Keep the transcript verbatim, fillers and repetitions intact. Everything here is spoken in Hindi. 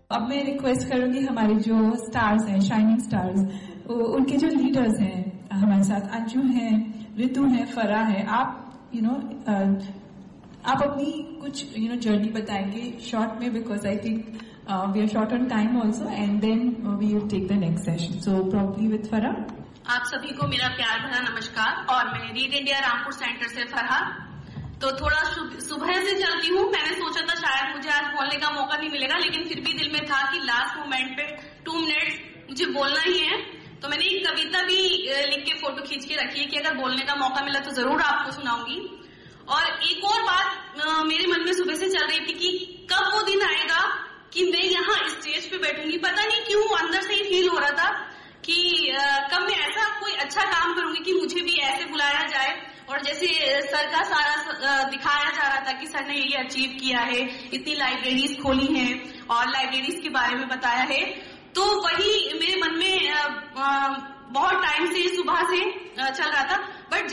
अब मैं रिक्वेस्ट करूंगी हमारे जो स्टार्स हैं, शाइनिंग स्टार्स, उनके जो लीडर्स हैं हमारे साथ, अंजू हैं, रितु है, फरा है, आप यू you नो know, आप अपनी कुछ यू नो जर्नी बताएंगे शॉर्ट में, because I think we are short on time also, and then we will take the next session. So probably with फरा. आप सभी को मेरा प्यार भरा नमस्कार. और मैं रीड इंडिया रामपुर सेंटर से फरहा. तो थोड़ा सुबह से चलती हूँ. मैंने सोचा था शायद मुझे आज बोलने का मौका नहीं मिलेगा, लेकिन फिर भी दिल में था कि लास्ट मोमेंट पे टू मिनट्स मुझे बोलना ही है. तो मैंने एक कविता भी लिख के फोटो खींच के रखी है कि अगर बोलने का मौका मिला तो जरूर आपको सुनाऊंगी. और एक और बात मेरे मन में सुबह से चल रही थी कि कब वो दिन आएगा कि मैं यहाँ स्टेज पे बैठूंगी. पता नहीं क्यों अंदर से ही फील हो रहा था कि कब मैं ऐसा कोई अच्छा काम करूंगी कि मुझे भी ऐसे बुलाया जाए. और जैसे सर का सारा दिखाया जा रहा था कि सर ने ये अचीव किया है, इतनी लाइब्रेरीज खोली हैं और लाइब्रेरीज के बारे में बताया है, तो वही मेरे मन में बहुत टाइम से सुबह से चल रहा था. बट